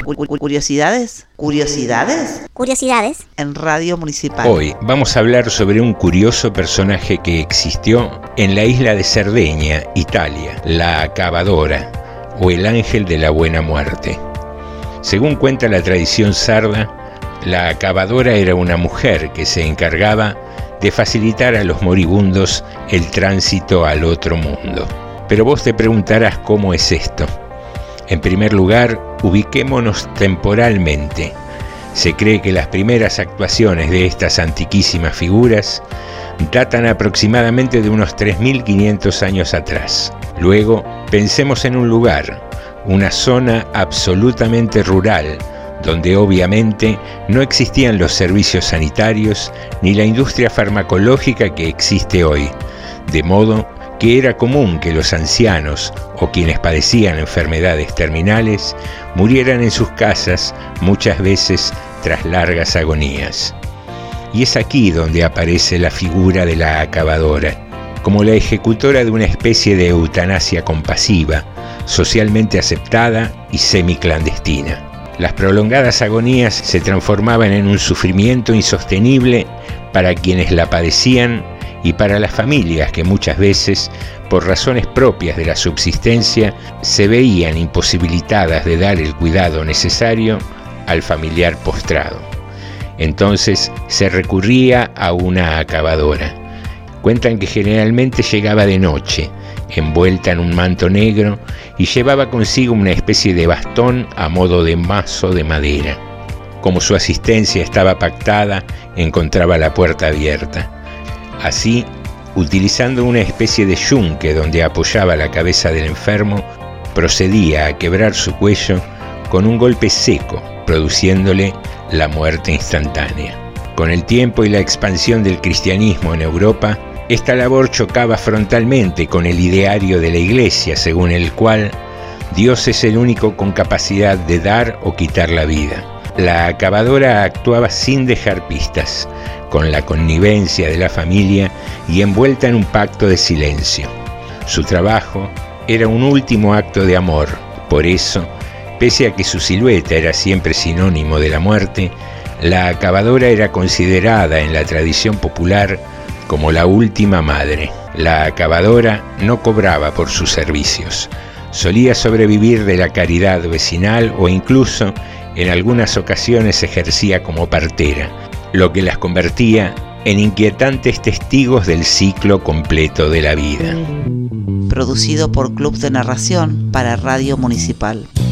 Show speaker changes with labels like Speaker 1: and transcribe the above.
Speaker 1: ¿Curiosidades? ¿Curiosidades?
Speaker 2: Curiosidades
Speaker 1: En Radio Municipal.
Speaker 3: Hoy vamos a hablar sobre un curioso personaje que existió en la isla de Cerdeña, Italia, la acabadora, o el ángel de la buena muerte. Según cuenta la tradición sarda, la acabadora era una mujer que se encargaba de facilitar a los moribundos el tránsito al otro mundo. Pero vos te preguntarás cómo es esto. En primer lugar, ubiquémonos temporalmente. Se cree que las primeras actuaciones de estas antiquísimas figuras datan aproximadamente de unos 3.500 años atrás. Luego, pensemos en un lugar, una zona absolutamente rural, donde obviamente no existían los servicios sanitarios ni la industria farmacológica que existe hoy, de modo que era común que los ancianos o quienes padecían enfermedades terminales murieran en sus casas, muchas veces tras largas agonías. Y es aquí donde aparece la figura de la acabadora, como la ejecutora de una especie de eutanasia compasiva, socialmente aceptada y semiclandestina. Las prolongadas agonías se transformaban en un sufrimiento insostenible para quienes la padecían y para las familias que muchas veces, por razones propias de la subsistencia, se veían imposibilitadas de dar el cuidado necesario al familiar postrado. Entonces se recurría a una acabadora. Cuentan que generalmente llegaba de noche, envuelta en un manto negro, y llevaba consigo una especie de bastón a modo de mazo de madera. Como su asistencia estaba pactada, encontraba la puerta abierta. Así, utilizando una especie de yunque donde apoyaba la cabeza del enfermo, procedía a quebrar su cuello con un golpe seco, produciéndole la muerte instantánea. Con el tiempo y la expansión del cristianismo en Europa, esta labor chocaba frontalmente con el ideario de la Iglesia, según el cual Dios es el único con capacidad de dar o quitar la vida. La acabadora actuaba sin dejar pistas, con la connivencia de la familia y envuelta en un pacto de silencio. Su trabajo era un último acto de amor. Por eso, pese a que su silueta era siempre sinónimo de la muerte, la acabadora era considerada en la tradición popular como la última madre. La acabadora no cobraba por sus servicios. Solía sobrevivir de la caridad vecinal o incluso en algunas ocasiones ejercía como partera, lo que las convertía en inquietantes testigos del ciclo completo de la vida.
Speaker 1: Producido por Club de Narración para Radio Municipal.